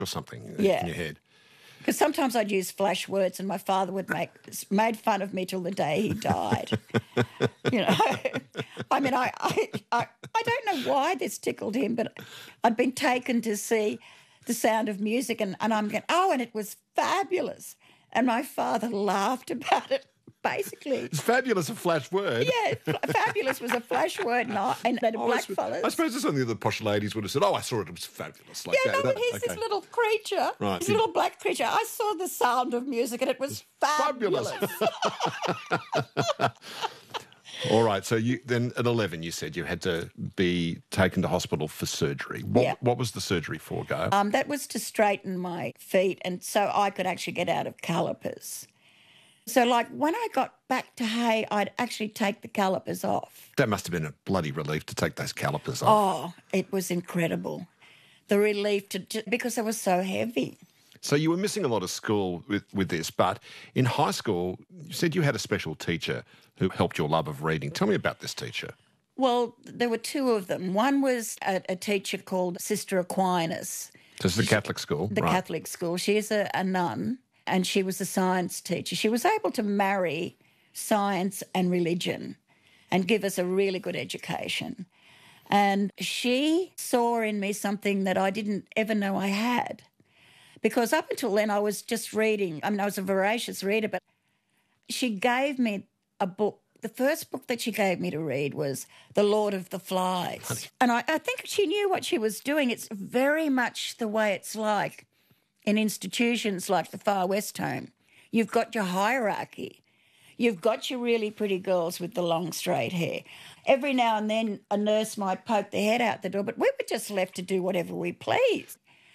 or something in your head. Because sometimes I'd use flash words and my father made fun of me till the day he died. I mean, I don't know why this tickled him, but I'd been taken to see The Sound of Music and I'm going, and it was fabulous. And my father laughed about it, basically. It's fabulous, a flash word. Yeah, fabulous was a flash word and a blackfellas. I suppose it's something the posh ladies would have said, I saw it was fabulous. Like he's this little creature, this little black creature. I saw The Sound of Music and it was fabulous. All right, so you then at 11 you said you had to be taken to hospital for surgery. What was the surgery for, Gail? That was to straighten my feet and so I could actually get out of calipers. So, when I got back to Hay, I'd actually take the calipers off. That must have been a bloody relief to take those calipers off. Oh, it was incredible. The relief because they were so heavy. So you were missing a lot of school with this, but in high school, you said you had a special teacher who helped your love of reading. Tell me about this teacher. Well, there were two of them. One was a teacher called Sister Aquinas. This is a Catholic school, The Catholic school. She is a nun. And she was a science teacher. She was able to marry science and religion and give us a really good education. And she saw in me something that I didn't ever know I had. Because up until then I was just reading. I mean, I was a voracious reader, but she gave me a book. The first book that she gave me to read was The Lord of the Flies. And I think she knew what she was doing. It's very much the way it's like in institutions like the Far West Home. You've got your hierarchy. You've got your really pretty girls with the long straight hair. Every now and then a nurse might poke their head out the door, but we were just left to do whatever we pleased.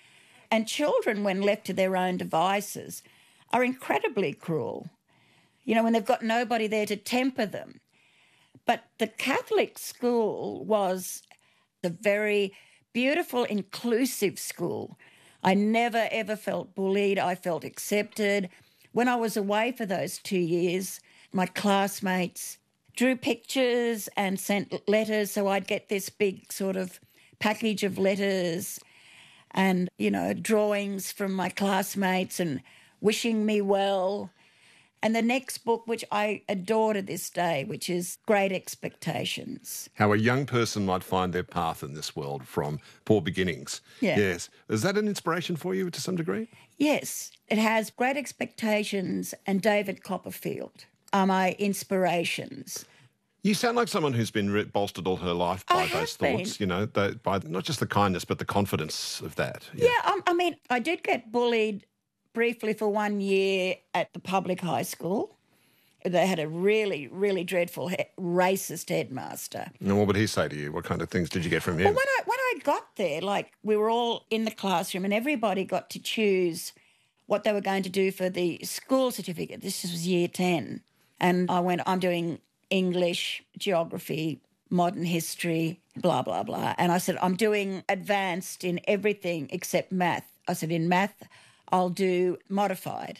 And children, when left to their own devices, are incredibly cruel, when they've got nobody there to temper them. But the Catholic school was a very beautiful, inclusive school. I never, ever felt bullied. I felt accepted. When I was away for those 2 years, my classmates drew pictures and sent letters, so I'd get this big sort of package of letters and, drawings from my classmates and wishing me well. And the next book, which I adore to this day, which is Great Expectations. How a young person might find their path in this world from poor beginnings. Yeah. Yes. Is that an inspiration for you to some degree? Yes. It has Great Expectations and David Copperfield are my inspirations. You sound like someone who's been bolstered all her life by those thoughts, by not just the kindness but the confidence of that. Yeah, I mean, I did get bullied briefly for 1 year at the public high school. They had a really, really dreadful racist headmaster. And what would he say to you? What kind of things did you get from him? Well, when I got there, we were all in the classroom and everybody got to choose what they were going to do for the school certificate. This was year 10. And I went, I'm doing English, geography, modern history, blah, blah, blah. And I said, I'm doing advanced in everything except math. I said, in math, I'll do modified.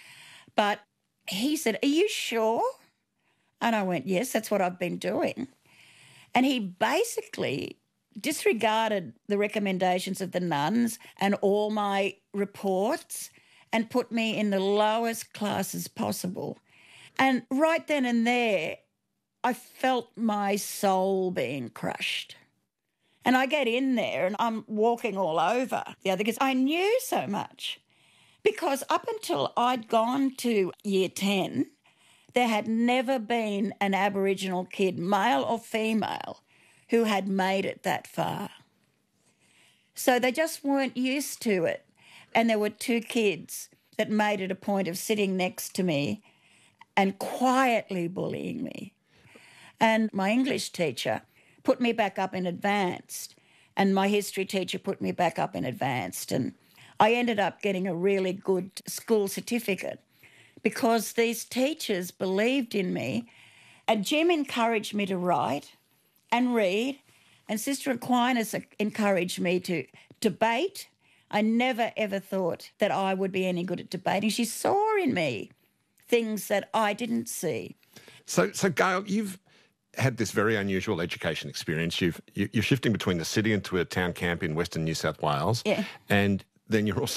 But he said, are you sure? And I went, yes, that's what I've been doing. And he basically disregarded the recommendations of the nuns and all my reports and put me in the lowest classes possible. And right then and there, I felt my soul being crushed. And I get in there and I'm walking all over the other kids. I knew so much. Because up until I'd gone to year 10, there had never been an Aboriginal kid, male or female, who had made it that far. So they just weren't used to it. And there were 2 kids that made it a point of sitting next to me and quietly bullying me. And my English teacher put me back up in advanced, and my history teacher put me back up in advanced, and I ended up getting a really good school certificate because these teachers believed in me. And Jim encouraged me to write and read, and Sister Aquinas encouraged me to debate. I never, ever thought that I would be any good at debating. She saw in me things that I didn't see. So Gail, you've had this very unusual education experience. You're shifting between the city into a town camp in Western New South Wales. Yeah. And then you're also